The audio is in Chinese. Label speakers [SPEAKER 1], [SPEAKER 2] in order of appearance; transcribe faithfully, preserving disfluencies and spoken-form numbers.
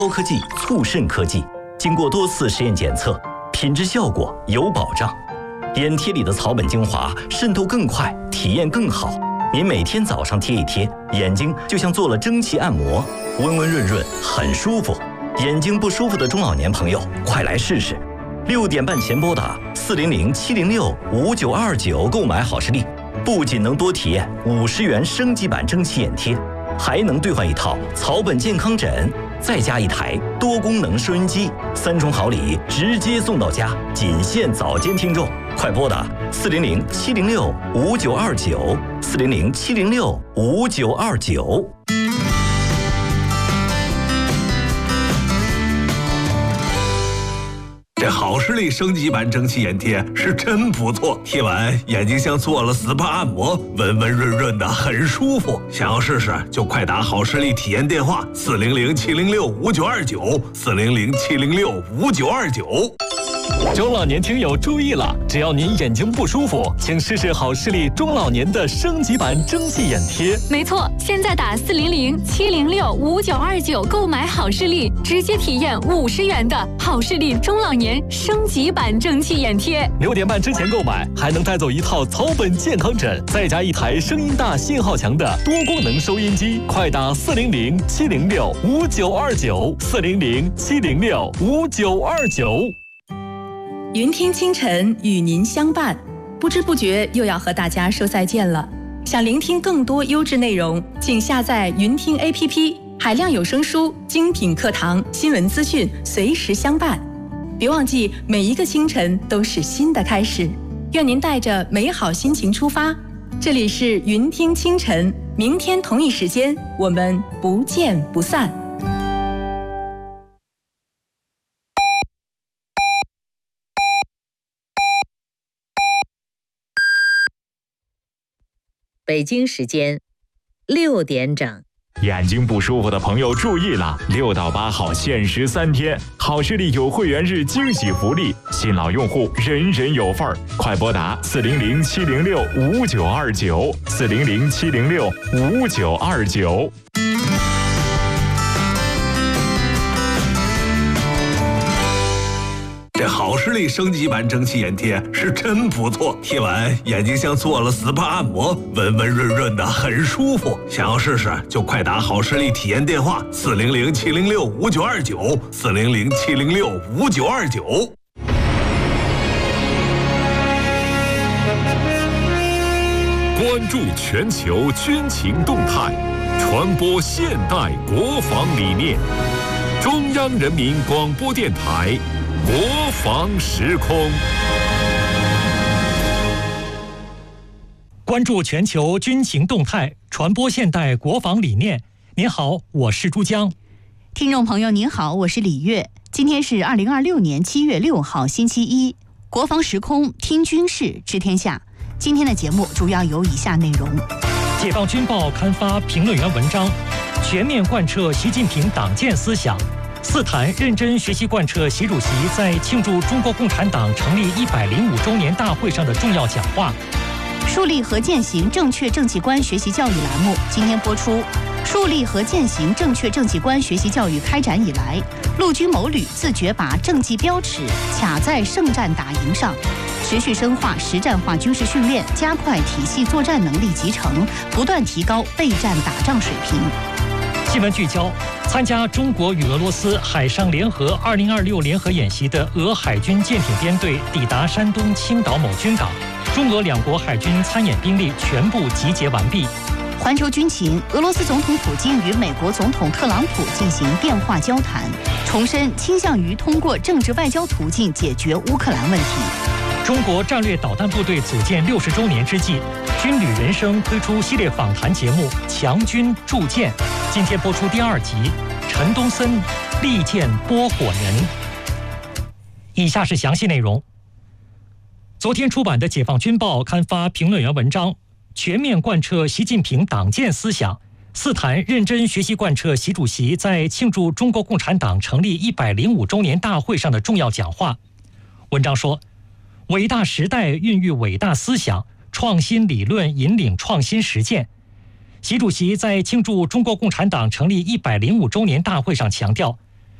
[SPEAKER 1] 高科技促肾科技，经过多次实验检测，品质效果有保障。眼贴里的草本精华渗透更快，体验更好。您每天早上贴一贴，眼睛就像做了蒸汽按摩，温温润润，很舒服。眼睛不舒服的中老年朋友，快来试试！六点半前拨打四零零七零六五九二九购买好视力，不仅能多体验五十元升级版蒸汽眼贴，还能兑换一套草本健康枕，再加一台多功能收音机，三重好礼直接送到家，仅限早间听众。快拨打四零零七零六五九二九，四零零七零六五九二九。
[SPEAKER 2] 这好视力升级版蒸汽眼贴是真不错，贴完眼睛像做了 S P A 按摩，温温润润的，很舒服。想要试试就快打好视力体验电话四零零七零六五九二九，四零零七零六五九二九。
[SPEAKER 3] 中老年听友注意了，只要您眼睛不舒服，请试试好视力中老年的升级版蒸汽眼贴。
[SPEAKER 4] 没错，现在打四零零七零六五九二九购买好视力，直接体验五十元的好视力中老年升级版蒸汽眼贴。
[SPEAKER 3] 六点半之前购买，还能带走一套草本健康枕，再加一台声音大、信号强的多功能收音机。快打四零零七零六五九二九，四零零七零六五九二九。
[SPEAKER 5] 云听清晨与您相伴，不知不觉又要和大家说再见了。想聆听更多优质内容，请下载云听 A P P， 海量有声书、精品课堂、新闻资讯随时相伴。别忘记，每一个清晨都是新的开始。愿您带着美好心情出发。这里是云听清晨，明天同一时间我们不见不散。
[SPEAKER 6] 北京时间六点整。
[SPEAKER 7] 眼睛不舒服的朋友注意了，六到八号限时三天，好视力有会员日惊喜福利，新老用户人人有份儿。快拨打四零零七零六五九二九，四零零七零六五九二九。
[SPEAKER 2] 这好视力升级版蒸汽眼贴是真不错，贴完眼睛像做了 S P A 按摩，温温润润的，很舒服。想要试试就快打好视力体验电话四零零七零六五九二九，四零零七零六五九二九。
[SPEAKER 8] 关注全球军情动态，传播现代国防理念。中央人民广播电台国防时空。
[SPEAKER 9] 关注全球军情动态，传播现代国防理念。您好，我是珠江。
[SPEAKER 10] 听众朋友您好，我是李月。今天是二零二六年七月六号星期一，国防时空听军事知天下。今天的节目主要有以下内容：
[SPEAKER 9] 解放军报刊发评论员文章，全面贯彻习近平党建思想，四谈认真学习贯彻习主席在庆祝中国共产党成立一百零五周年大会上的重要讲话。
[SPEAKER 10] 树立和践行正确政绩观学习教育栏目今天播出。树立和践行正确政绩观学习教育开展以来，陆军某旅自觉把政绩标尺卡在胜战打赢上，持续深化实战化军事训练，加快体系作战能力集成，不断提高备战打仗水平。
[SPEAKER 9] 新闻聚焦：参加中国与俄罗斯海上联合二零二六联合演习的俄海军舰艇编队抵达山东青岛某军港，中俄两国海军参演兵力全部集结完毕。
[SPEAKER 10] 环球军情：俄罗斯总统普京与美国总统特朗普进行电话交谈，重申倾向于通过政治外交途径解决乌克兰问题。
[SPEAKER 9] 中国战略导弹部队组建六十周年之际，军旅人生推出系列访谈节目《强军铸剑》，今天播出第二集，陈东森利剑拨火人。以下是详细内容。昨天出版的《解放军报》刊发评论员文章，全面贯彻习近平党建思想，四谈认真学习贯彻习主席在庆祝中国共产党成立一百零五周年大会上的重要讲话。文章说，伟大时代孕育伟大思想，创新理论引领创新实践。习主席在庆祝中国共产党成立一百零五周年大会上强调，